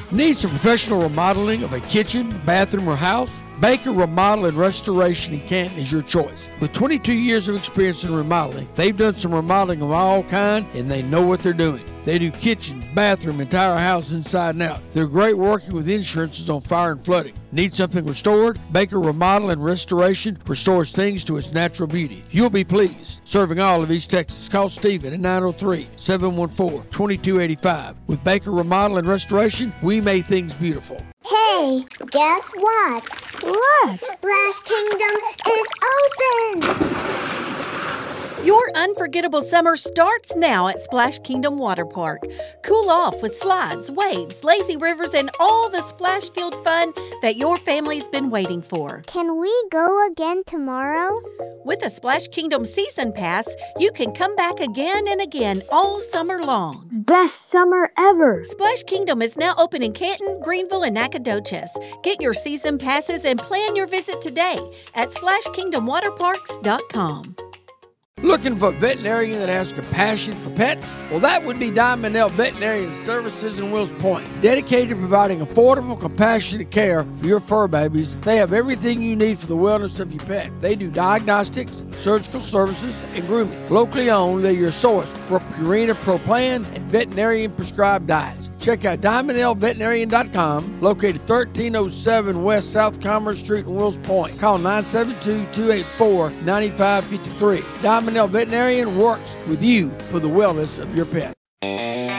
Need some professional remodeling of a kitchen, bathroom, or house? Baker Remodel and Restoration in Canton is your choice. With 22 years of experience in remodeling, they've done some remodeling of all kinds, and they know what they're doing. They do kitchen, bathroom, entire house inside and out. They're great working with insurances on fire and flooding. Need something restored? Baker Remodel and Restoration restores things to its natural beauty. You'll be pleased. Serving all of East Texas. Call Stephen at 903-714-2285. With Baker Remodel and Restoration, we make things beautiful. Hey, guess what? What? Splash Kingdom is open! Your unforgettable summer starts now at Splash Kingdom Water Park. Cool off with slides, waves, lazy rivers, and all the splash-filled fun that your family's been waiting for. Can we go again tomorrow? With a Splash Kingdom Season Pass, you can come back again and again all summer long. Best summer ever! Splash Kingdom is now open in Canton, Greenville, and Nacogdoches. Get your season passes and plan your visit today at SplashKingdomWaterParks.com. Looking for a veterinarian that has compassion for pets? Well, that would be Diamond L Veterinarian Services in Wills Point. Dedicated to providing affordable, compassionate care for your fur babies, they have everything you need for the wellness of your pet. They do diagnostics, surgical services, and grooming. Locally owned, they're your source for Purina Pro Plan and veterinarian prescribed diets. Check out DiamondLVeterinarian.com, located 1307 West South Commerce Street in Wills Point. Call 972-284-9553. Diamond L Veterinarian works with you for the wellness of your pet.